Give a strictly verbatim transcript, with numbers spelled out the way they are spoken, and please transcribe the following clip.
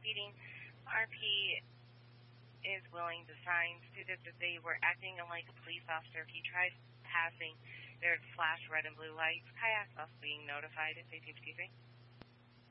speeding. R P is willing to sign, stated that they were acting like a police officer. If he tries passing, there'd flash red and blue lights. Kayak us being notified at safety, excuse me.